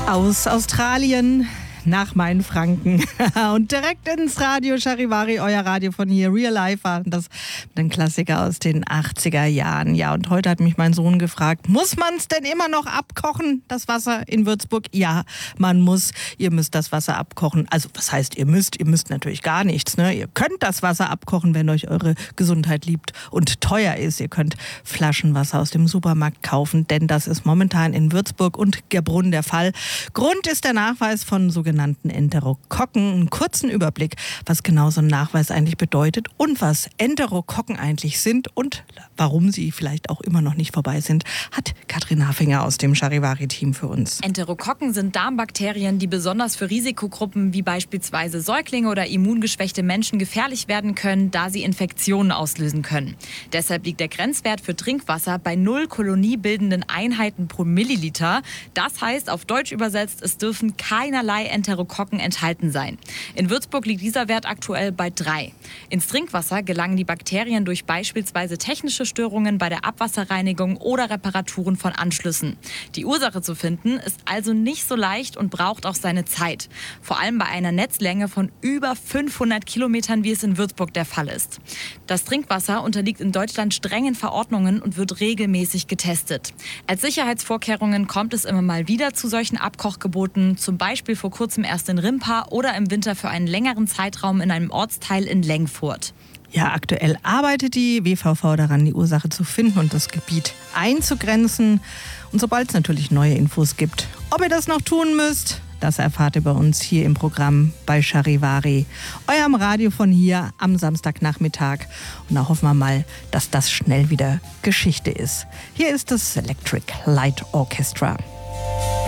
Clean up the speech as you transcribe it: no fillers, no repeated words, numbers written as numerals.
Aus Australien nach Mainfranken und direkt ins Radio Charivari, euer Radio von hier. Real Life war das ein Klassiker aus den 80er Jahren. Ja, und heute hat mich mein Sohn gefragt, muss man es denn immer noch abkochen, das Wasser in Würzburg? Ja, man muss. Ihr müsst das Wasser abkochen. Also, was heißt ihr müsst? Ihr müsst natürlich gar nichts, ne? Ihr könnt das Wasser abkochen, wenn euch eure Gesundheit liebt und teuer ist. Ihr könnt Flaschenwasser aus dem Supermarkt kaufen, denn das ist momentan in Würzburg und Gerbrunn der Fall. Grund ist der Nachweis von sogenannten Enterokokken. Einen kurzen Überblick, was genau so ein Nachweis eigentlich bedeutet und was Enterokokken eigentlich sind und warum sie vielleicht auch immer noch nicht vorbei sind, hat Katrin Hafinger aus dem Charivari-Team für uns. Enterokokken sind Darmbakterien, die besonders für Risikogruppen wie beispielsweise Säuglinge oder immungeschwächte Menschen gefährlich werden können, da sie Infektionen auslösen können. Deshalb liegt der Grenzwert für Trinkwasser bei 0 koloniebildenden Einheiten pro Milliliter. Das heißt, auf Deutsch übersetzt, es dürfen keinerlei Enterokokken enthalten sein. In Würzburg liegt dieser Wert aktuell bei 3. Ins Trinkwasser gelangen die Bakterien durch beispielsweise technische Störungen bei der Abwasserreinigung oder Reparaturen von Anschlüssen. Die Ursache zu finden ist also nicht so leicht und braucht auch seine Zeit. Vor allem bei einer Netzlänge von über 500 Kilometern, wie es in Würzburg der Fall ist. Das Trinkwasser unterliegt in Deutschland strengen Verordnungen und wird regelmäßig getestet. Als Sicherheitsvorkehrungen kommt es immer mal wieder zu solchen Abkochgeboten, zum Beispiel vor kurzem erst in Rimpa oder im Winter für einen längeren Zeitraum in einem Ortsteil in Lengfurt. Ja, aktuell arbeitet die WVV daran, die Ursache zu finden und das Gebiet einzugrenzen. Und sobald es natürlich neue Infos gibt, ob ihr das noch tun müsst, das erfahrt ihr bei uns hier im Programm bei Charivari, eurem Radio von hier am Samstagnachmittag. Und da hoffen wir mal, dass das schnell wieder Geschichte ist. Hier ist das Electric Light Orchestra.